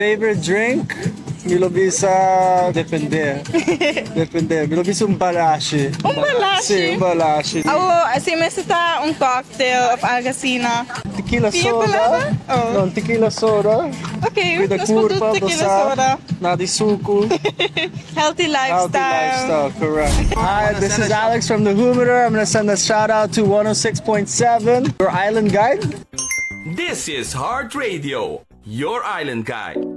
Favorite drink? Milo bisa, depende. Depende. Milo bisa balashi. Balashi? Sim, balashi. Assim, mas está cocktail of Algacina. Tequila Tinha soda? palavra? Oh. Não, tequila soda. Ok, With a nós curva, podemos tequila basta, soda. nada de suco. Healthy lifestyle. Healthy lifestyle, correct. Hi, this is Alex from the Humidor. I'm going to send a shout out to 106.7, your island guide. This is Heart Radio, your island guide.